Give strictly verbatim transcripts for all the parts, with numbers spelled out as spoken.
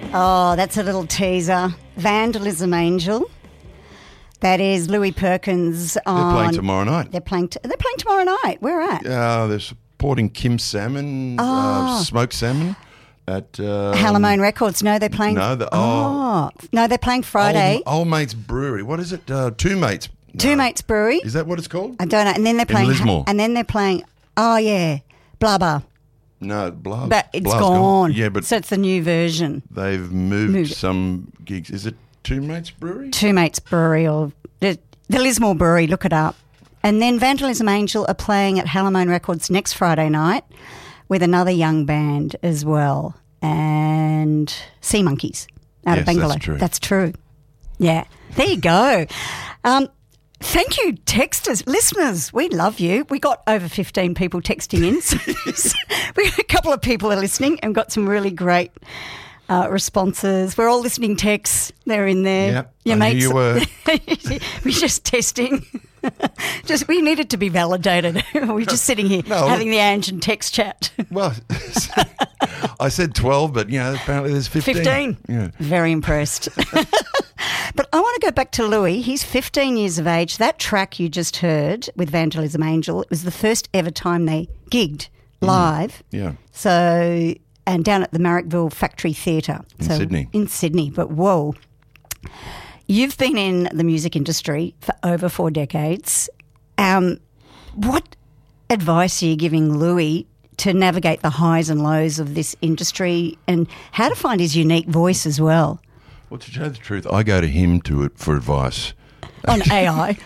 Oh, that's a little teaser. Vandalism Angel. That is Louis Perkins on... They're playing tomorrow night. They're playing, t- they're playing tomorrow night. Where at? Uh, they're supporting Kim Salmon, Oh. uh, smoked salmon at... Um, Halamone Records. No, they're playing... No, the, oh. No, they're playing Friday. Old, Old Mates Brewery. What is it? Uh, Two Mates. Two No. Mates Brewery. Is that what it's called? I don't know. And then they're playing... Lismore. And then they're playing... Oh, yeah. Blubber. No, Blah. But it's Blah's gone. Yeah, but So it's the new version. they've moved, Moved. some gigs. Is it Two Mates Brewery? Two Mates Brewery or... The, the Lismore Brewery. Look it up. And then Vandalism Angel are playing at Halamone Records next Friday night with another young band as well. And Sea Monkeys out of Yes, Bangalore. that's true. That's true. Yeah. There you go. Um, thank you, texters. Listeners, we love you. We got over fifteen people texting in. So we got a couple of people are listening and got some really great uh, responses. We're all listening texts. They're in there. Yep, Your I knew mates. you were. We're just testing. Just we needed to be validated. We're just sitting here No. having the Ange and text chat. Well, I said twelve, but, you know, apparently there's fifteen. Fifteen. Yeah. Very impressed. But I want to go back to Louis. He's fifteen years of age. That track you just heard with Vandalism Angel, it was the first ever time they gigged live. Yeah. So, and down at the Marrickville Factory Theatre. In so, Sydney. In Sydney. But whoa. You've been in the music industry for over four decades. Um, what advice are you giving Louis to navigate the highs and lows of this industry and how to find his unique voice as well? Well, to tell you the truth, I go to him to it for advice. On A I.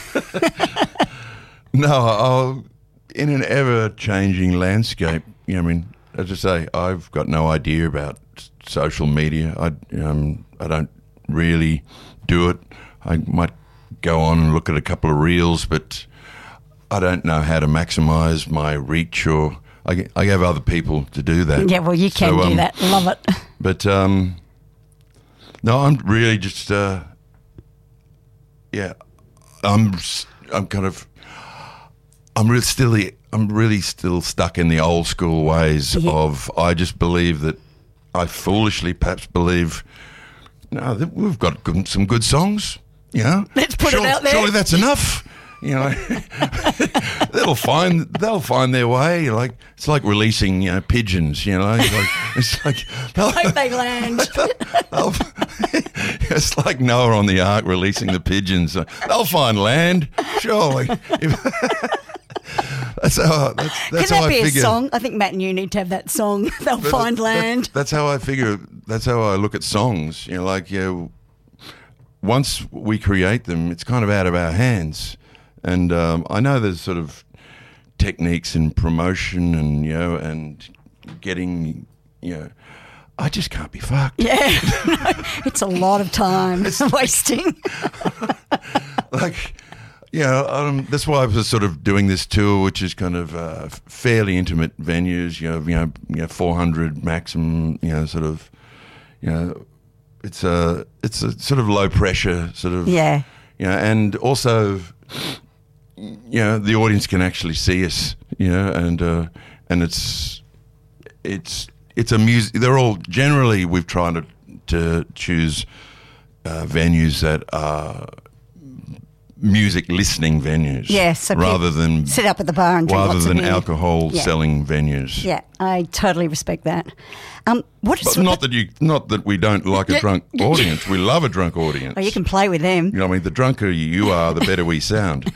No, I'll, in an ever-changing landscape, you know, I mean, as I say, I've got no idea about s- social media. I, um, I don't really do it. I might go on and look at a couple of reels, but I don't know how to maximise my reach, or I, I have other people to do that. Yeah, well, you can So, do um, that. Love it. But um, no, I'm really just uh, yeah. I'm s- I'm kind of I'm really still the, I'm really still stuck in the old school ways Yeah. of I just believe that I foolishly perhaps believe no that we've got good, some good songs. You know, Let's put it Sure- out there. Surely that's enough. You know, they'll find they'll find their way. Like it's like releasing, you know, pigeons. You know, it's like, it's like they'll, Hope they land. they'll, it's like Noah on the Ark releasing the pigeons. They'll find land, surely. That's how. That's, Can that's that how be I a figure. song? I think Matt and you need to have that song. They'll But find that- land. That's how I figure. That's how I look at songs. You know, like yeah, once we create them, it's kind of out of our hands. And um, I know there's sort of techniques in promotion and you know and getting you know. I just can't be fucked. Yeah, no, it's a lot of time wasting. Like, you know, um, that's why I was sort of doing this tour, which is kind of uh, fairly intimate venues. You know, you know, you know, four hundred maximum. You know, sort of, you know, it's a it's a sort of low pressure sort of. Yeah. You know, and also, you know, the audience can actually see us. You know, and uh, and it's it's it's a music. They're all generally we've tried to to choose uh, venues that are music listening venues. Yeah, so rather people than sit up at the bar and drink rather lots than of beer. alcohol Yeah. selling venues. Yeah, I totally respect that. Um, what is But not that you, not that we don't like a Yeah. drunk audience. We love a drunk audience. Oh, you can play with them. You know, what I mean, the drunker you are, the better we sound.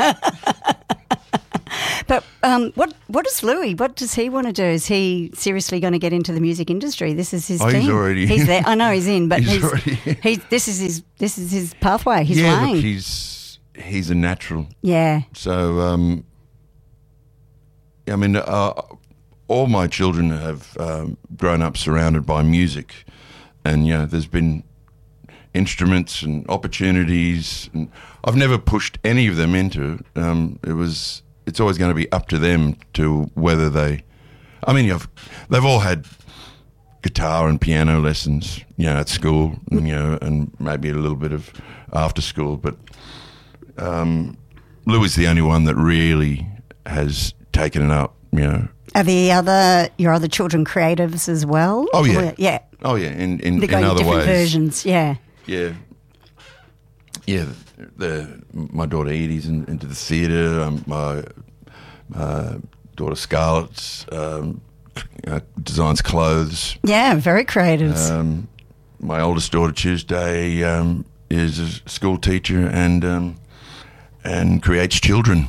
But um, what what does Louis? What does he want to do? Is he seriously going to get into the music industry? This is his Oh, thing. he's already- He's there. I know he's in, but He's he's, already- he. This is his. This is his pathway. He's yeah, lane. look, he's he's a natural. yeah. So, um, I mean, uh, all my children have um, grown up surrounded by music, and you know, there's been instruments and opportunities, and I've never pushed any of them into it. Um, it was, it's always going to be up to them to whether they. I mean, you've, they've all had guitar and piano lessons, you know, at school, and, you know, and maybe a little bit of after school, but. Um, Lou is the only one that really has taken it up, you know. Are the other your other children creatives as well? Oh yeah, Or- yeah. Oh yeah, in in, They're in going other different ways. versions. Yeah. Yeah, yeah. The my daughter Edie's in, into the theatre. Um, my uh, daughter Scarlett's um, uh, designs clothes. Yeah, very creatives. Um, my oldest daughter Tuesday um, is a school teacher and um, and creates children.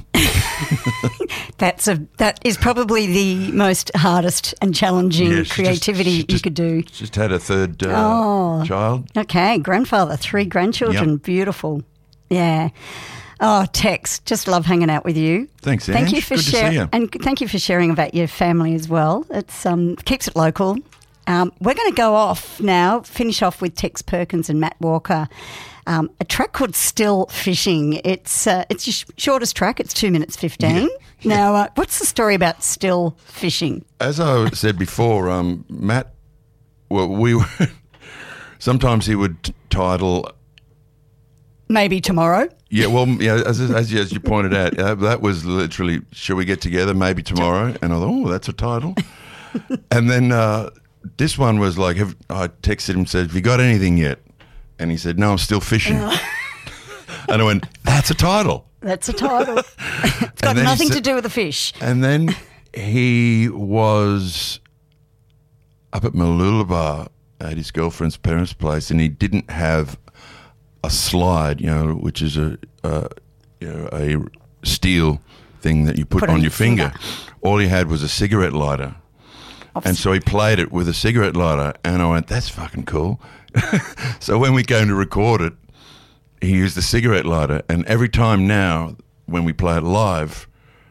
That's a that is probably the most hardest and challenging Yeah, she just- creativity she you just- could do. Just had a third uh, Oh. child. Okay, grandfather, three grandchildren, Yep. beautiful. Yeah. Oh, Tex, just love hanging out with you. Thanks, Thank Ange. you for Good to see sharing, you. and thank you for sharing about your family as well. It's um keeps it local. Um, we're going to go off now, finish off with Tex Perkins and Matt Walker. Um, a track called Still Fishing. It's uh, it's your sh- shortest track. It's two minutes fifteen. Yeah. Now, uh, what's the story about Still Fishing? As I said before, um, Matt, well, we were, sometimes he would t- title, Maybe tomorrow. yeah, well, yeah, as, as, you, as you pointed out, uh, that was literally, shall we get together maybe tomorrow? And I thought, oh, that's a title. And then uh, this one was like, have, I texted him and said, have you got anything yet? And he said, no, I'm still fishing. And I went, that's a title. That's a title. It's got And then he nothing to said- do with the fish. And then he was up at Mooloolaba at his girlfriend's parents' place, and he didn't have a slide, you know, which is a, a you know a steel thing that you put, Put on on your your finger. finger. All he had was a cigarette lighter, and so he played it with a cigarette lighter, and I went, "That's fucking cool." So when we came to record it, he used the cigarette lighter, and every time now when we play it live,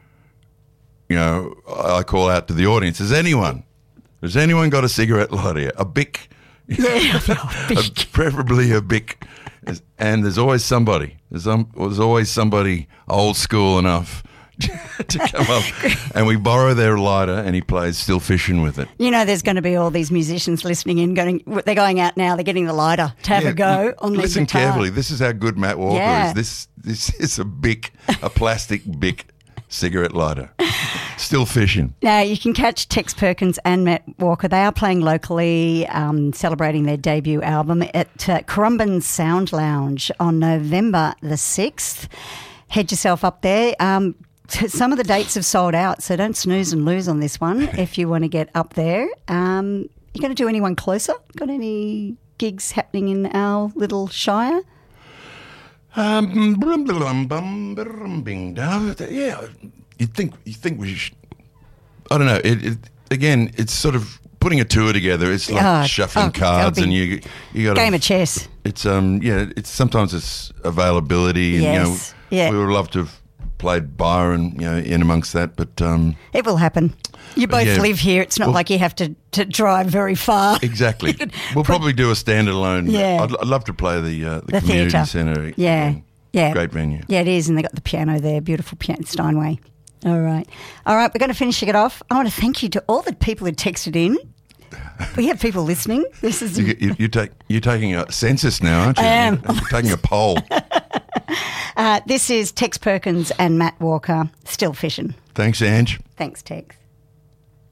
you know, I call out to the audience, has anyone, has anyone got a cigarette lighter here? A Bic? Yeah, A- preferably a Bic. And there's always somebody, there's, um, there's always somebody old school enough to come up, and we borrow their lighter and he plays Still Fishing with it. You know, there's going to be all these musicians listening in. Going, they're going out now. They're getting the lighter to have Yeah, a go l- on their Listen guitar. carefully. This is how good Matt Walker Yeah. is. This this is a Bic, a plastic Bic cigarette lighter. Still Fishing. Now, you can catch Tex Perkins and Matt Walker. They are playing locally, um, celebrating their debut album at uh, Currumbin Sound Lounge on November the sixth. Head yourself up there. Um, t- some of the dates have sold out, so don't snooze and lose on this one if you want to get up there. Um, you going to do anyone closer? Got any gigs happening in our little shire? Um, brum, brum, bum, brum, bing, da. Yeah, you think you think we should? I don't know. It, it again. It's sort of putting a tour together. It's like Oh, shuffling oh, cards, that'll and be you you got Game of chess. It's um yeah. It's sometimes it's availability, and Yes, you know yeah. we would love to have played Byron, you know, in amongst that, but um It will happen. You both Yeah. live here. It's not Well- like you have to, to drive very far. exactly. We'll probably do a standalone. Yeah. I'd, I'd love to play the uh, the, The community theatre. centre. Yeah, again. yeah. Great venue. Yeah, it is, and they got the piano there, beautiful piano, Steinway. All right. All right, we're going to finish it off. I want to thank you to all the people who texted in. We have people listening. This is You, you, you take you're taking a census now, aren't you? I am. You're, you're taking a poll. uh, this is Tex Perkins and Matt Walker, Still Fishing. Thanks, Ange. Thanks, Tex.